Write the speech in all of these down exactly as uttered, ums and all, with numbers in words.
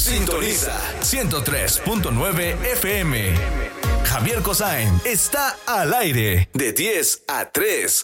Sintoniza ciento tres punto nueve F M. Javier Cossain está al aire de diez a tres.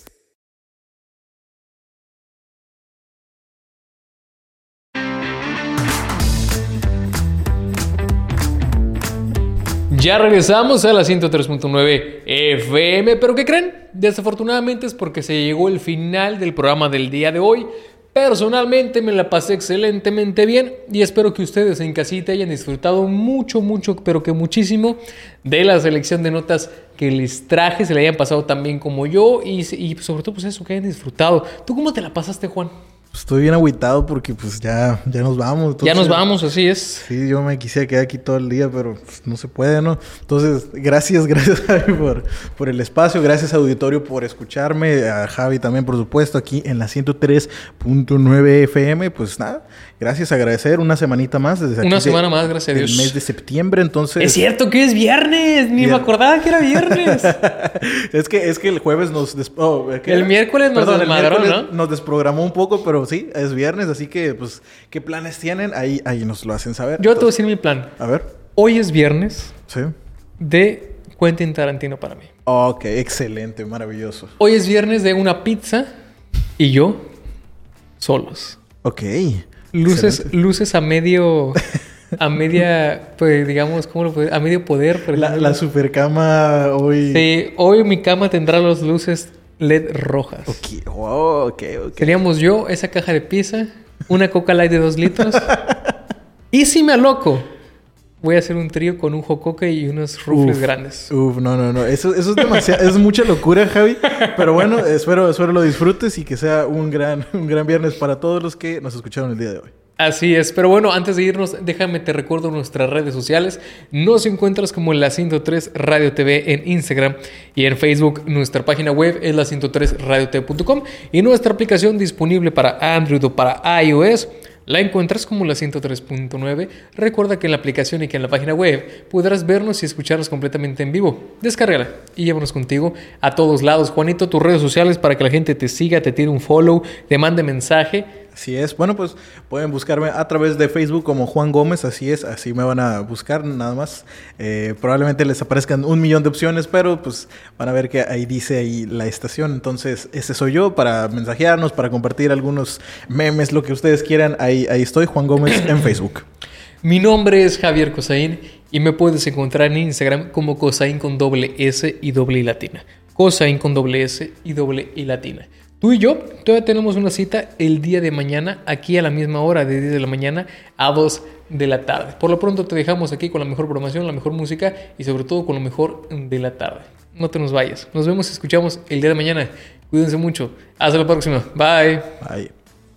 Ya regresamos a la ciento tres punto nueve F M, pero ¿qué creen? Desafortunadamente es porque se llegó el final del programa del día de hoy. Personalmente me la pasé excelentemente bien y espero que ustedes en casita hayan disfrutado mucho, mucho, pero que muchísimo de la selección de notas que les traje, se le hayan pasado tan bien como yo y, y sobre todo pues eso, que hayan disfrutado. ¿Tú cómo te la pasaste, Juan? Estoy bien agüitado porque pues ya, ya nos vamos. Entonces, ya nos vamos, así es. Sí, yo me quisiera quedar aquí todo el día, pero pues, no se puede, ¿no? Entonces, gracias, gracias Javi por, por el espacio. Gracias auditorio por escucharme. A Javi también, por supuesto, aquí en la ciento tres punto nueve F M. Pues nada, gracias, agradecer una semanita más. Desde aquí una semana de, más, gracias a Dios. El mes de septiembre, entonces... Es cierto que es viernes, ni me acordaba que era viernes. es, que, es que el jueves nos... Des... Oh, el era? miércoles nos Perdón, desmadró, el miércoles ¿no? Nos desprogramó un poco, pero sí, es viernes, así que, pues, ¿qué planes tienen? Ahí, ahí nos lo hacen saber. Yo Entonces, te voy a decir mi plan. A ver. Hoy es viernes. Sí. De Quentin Tarantino para mí. Ok, excelente, maravilloso. Hoy es viernes de una pizza y yo solos. Ok. Luces, excelente. Luces a medio... A media, pues digamos, ¿cómo lo puedo decir? A medio poder. Por la, la super cama hoy... Sí, hoy mi cama tendrá las luces L E D rojas. Ok, wow, ok, ok. Seríamos yo, esa caja de pizza, una Coca Light de dos litros. Y si me aloco, voy a hacer un trío con un jocoque y unos rufles uf, grandes. Uf, no, no, no. Eso, eso es demasiado, es mucha locura, Javi. Pero bueno, espero, espero lo disfrutes y que sea un gran, un gran viernes para todos los que nos escucharon el día de hoy. Así es, pero bueno, antes de irnos, déjame te recuerdo nuestras redes sociales. Nos encuentras como en la ciento tres Radio T V en Instagram y en Facebook. Nuestra página web es la ciento tres radio t v punto com y nuestra aplicación disponible para Android o para iOS la encuentras como la ciento tres punto nueve. Recuerda que en la aplicación y que en la página web podrás vernos y escucharnos completamente en vivo. Descárgala y llévanos contigo a todos lados. Juanito, tus redes sociales para que la gente te siga, te tire un follow, te mande mensaje. Así es. Bueno, pues pueden buscarme a través de Facebook como Juan Gómez. Así es. Así me van a buscar nada más. Eh, probablemente les aparezcan un millón de opciones, pero pues van a ver que ahí dice ahí la estación. Entonces, ese soy yo para mensajearnos, para compartir algunos memes, lo que ustedes quieran. Ahí, ahí estoy, Juan Gómez en Facebook. Mi nombre es Javier Cossain y me puedes encontrar en Instagram como Cossain con doble S y doble I latina. Cossain con doble S y doble I latina. Tú y yo todavía tenemos una cita el día de mañana, aquí a la misma hora, de diez de la mañana a dos de la tarde. Por lo pronto te dejamos aquí con la mejor programación, la mejor música y sobre todo con lo mejor de la tarde. No te nos vayas. Nos vemos y escuchamos el día de mañana. Cuídense mucho. Hasta la próxima. Bye. Bye.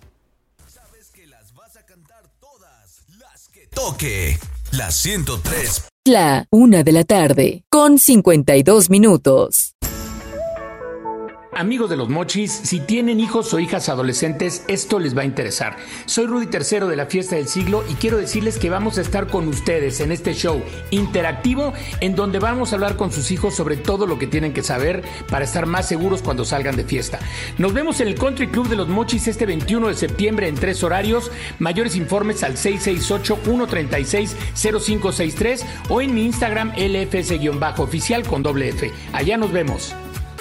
Sabes que las vas a cantar todas las que toque. La ciento tres. La una de la tarde con cincuenta y dos minutos. Amigos de los Mochis, si tienen hijos o hijas adolescentes, esto les va a interesar. Soy Rudy Tercero de la Fiesta del Siglo y quiero decirles que vamos a estar con ustedes en este show interactivo en donde vamos a hablar con sus hijos sobre todo lo que tienen que saber para estar más seguros cuando salgan de fiesta. Nos vemos en el Country Club de los Mochis este veintiuno de septiembre en tres horarios. Mayores informes al seis seis ocho, uno tres seis, cero cinco seis tres o en mi Instagram L F S-oficial con doble F. Allá nos vemos.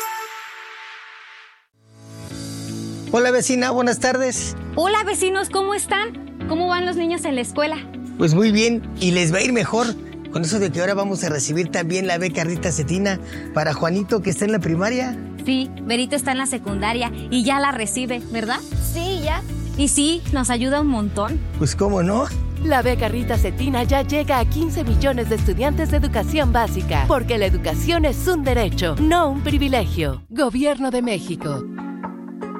Hola vecina, buenas tardes. Hola vecinos, ¿cómo están? ¿Cómo van los niños en la escuela? Pues muy bien, y les va a ir mejor. Con eso de que ahora vamos a recibir también la beca Rita Cetina para Juanito que está en la primaria. Sí, Berito está en la secundaria y ya la recibe, ¿verdad? Sí, ya. Y sí, nos ayuda un montón. Pues cómo no. La beca Rita Cetina ya llega a quince millones de estudiantes de educación básica, porque la educación es un derecho, no un privilegio. Gobierno de México.